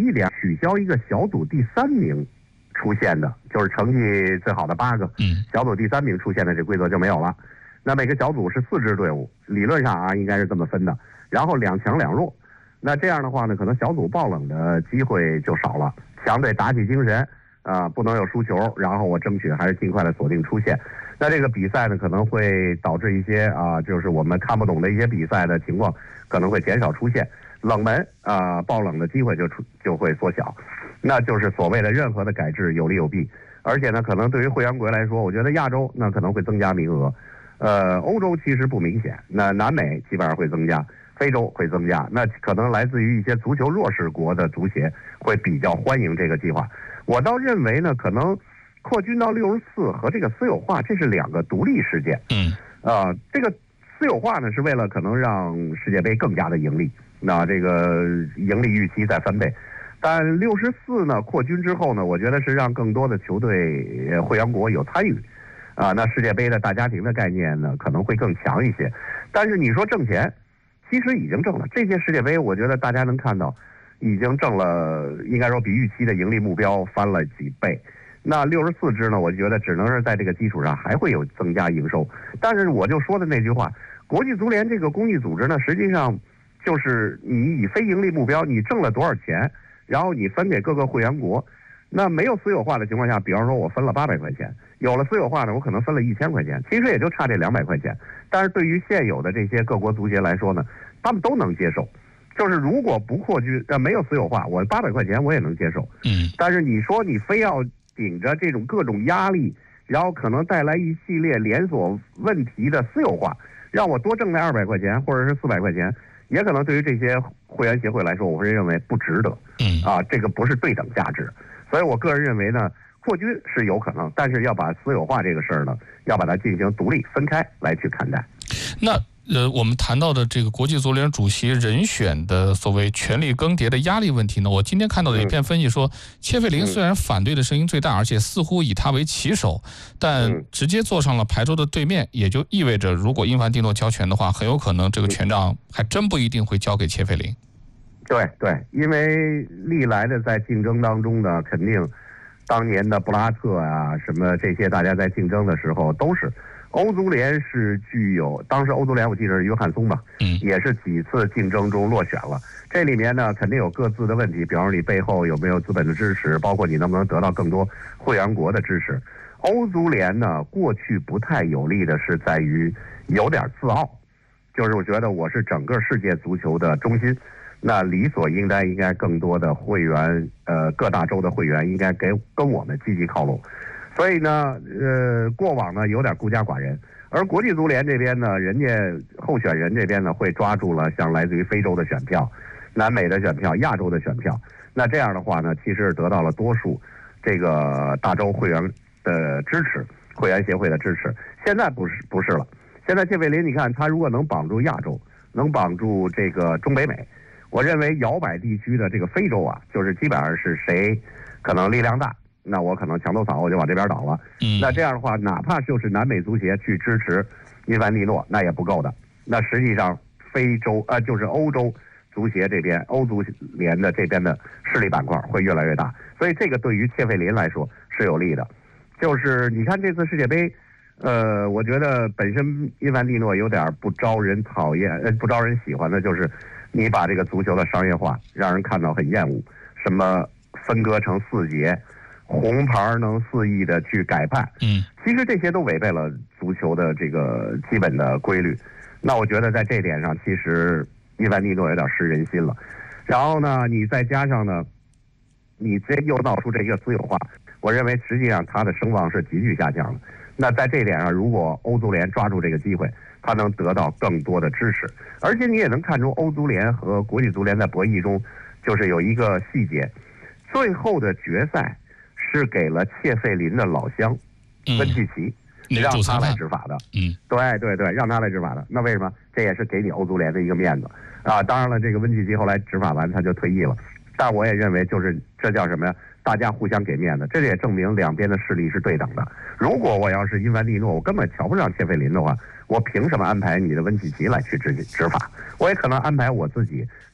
一点，取消一个小组第3名出现的，就是成绩最好的8个，小组第3名出现的这规则就没有了。那每个小组是4支队伍，理论上啊应该是这么分的，然后2强2弱。那这样的话呢，可能小组爆冷的机会就少了，强队打起精神不能有输球，然后我争取还是尽快的锁定出线。那这个比赛呢，可能会导致一些就是我们看不懂的一些比赛的情况可能会减少出现，冷门爆冷的机会就会缩小。那就是所谓的任何的改制有利有弊，而且呢，可能对于会员国来说，我觉得亚洲那可能会增加名额，欧洲其实不明显，那南美基本上会增加，非洲会增加，那可能来自于一些足球弱势国的足协会比较欢迎这个计划。我倒认为呢，可能扩军到64和这个私有化这是2个独立事件。这个私有化呢是为了可能让世界杯更加的盈利，那这个盈利预期再翻倍。但64呢扩军之后呢，我觉得是让更多的球队会员国有参与那世界杯的大家庭的概念呢可能会更强一些。但是你说挣钱，其实已经挣了。这届世界杯我觉得大家能看到已经挣了，应该说比预期的盈利目标翻了几倍。那64支呢，我觉得只能是在这个基础上还会有增加营收。但是我就说的那句话，国际足联这个公益组织呢，实际上就是你以非盈利目标，你挣了多少钱，然后你分给各个会员国。那没有私有化的情况下，比方说我分了800块钱，有了私有化呢，我可能分了1000块钱，其实也就差这200块钱。但是对于现有的这些各国足协来说呢，他们都能接受。就是如果不扩军，没有私有化，我800块钱我也能接受。但是你说你非要顶着这种各种压力，然后可能带来一系列连锁问题的私有化，让我多挣那200块钱或者是400块钱，也可能对于这些会员协会来说，我会认为不值得。这个不是对等价值。所以我个人认为呢，扩军是有可能，但是要把私有化这个事儿呢，要把它进行独立分开来去看待。 那我们谈到的这个国际足联主席人选的所谓权力更迭的压力问题呢，我今天看到的一篇分析说，切费林虽然反对的声音最大，而且似乎以他为旗手，但直接坐上了牌桌的对面，也就意味着如果英凡蒂诺交权的话，很有可能这个权杖还真不一定会交给切费林。 对，因为历来的在竞争当中呢，肯定当年的布拉特什么这些大家在竞争的时候都是。欧足联是具有，当时欧足联我记得是约翰松吧，也是几次竞争中落选了。这里面呢肯定有各自的问题，比方说你背后有没有资本的支持，包括你能不能得到更多会员国的支持。欧足联呢过去不太有利的是在于有点自傲，就是我觉得我是整个世界足球的中心，那理所应该更多的会员各大洲的会员应该跟我们积极靠拢。所以呢，过往呢有点孤家寡人，而国际足联这边呢，人家候选人这边呢会抓住了像来自于非洲的选票、南美的选票、亚洲的选票。那这样的话呢，其实得到了多数这个大洲会员的支持，会员协会的支持。现在不是了，现在切费林，你看他如果能绑住亚洲，能绑住这个中北美，我认为摇摆地区的这个非洲就是基本上是谁可能力量大。那我可能墙头草我就往这边倒了。那这样的话，哪怕就是南美足协去支持因凡蒂诺，那也不够的。那实际上非洲就是欧洲足协这边，欧足联的这边的势力板块会越来越大，所以这个对于切费林来说是有利的。就是你看这次世界杯，我觉得本身因凡蒂诺有点不招人讨厌，不招人喜欢的，就是你把这个足球的商业化让人看到很厌恶，什么分割成4节。红牌能肆意的去改判，其实这些都违背了足球的这个基本的规律。那我觉得在这点上，其实因凡蒂诺有点失人心了。然后呢，你再加上呢，你这又闹出这个私有化，我认为实际上他的声望是急剧下降了。那在这点上，如果欧足联抓住这个机会，他能得到更多的支持。而且你也能看出欧足联和国际足联在博弈中，就是有一个细节，最后的决赛是给了切费林的老乡温契奇，让他来执法的。对，让他来执法的。那为什么？这也是给你欧足联的一个面子当然了，这个温契奇后来执法完他就退役了，但我也认为就是这叫什么呀？大家互相给面子，这也证明两边的势力是对等的。如果我要是因凡蒂诺，我根本瞧不上切费林的话，我凭什么安排你的温契奇来去执法？我也可能安排我自己